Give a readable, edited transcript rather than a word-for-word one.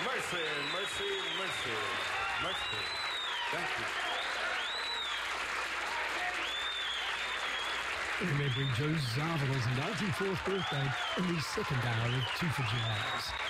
Mercy, mercy, mercy, mercy. Thank you. Remembering Joe Zavala's 94th birthday in the second hour of Two for Jazz.